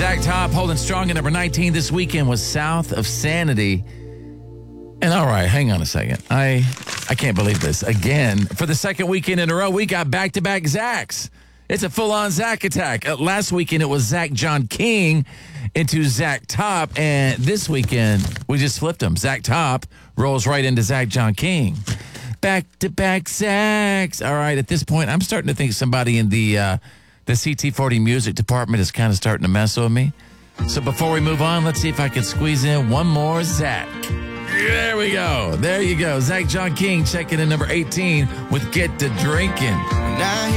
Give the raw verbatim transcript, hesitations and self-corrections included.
Zach Top holding strong at number nineteen this weekend was South of Sanity. And all right, hang on a second. I I can't believe this. Again, for the second weekend in a row, we got back-to-back Zachs. It's a full-on Zach attack. Uh, last weekend, it was Zach John King into Zach Top. And this weekend, we just flipped them. Zach Top rolls right into Zach John King. Back-to-back Zachs. All right, at this point, I'm starting to think somebody in the uh, the C T forty music department is kind of starting to mess with me. So before we move on, let's see if I can squeeze in one more Zach. There we go. There you go. Zach John King checking in number eighteen with Get to Drinking. Now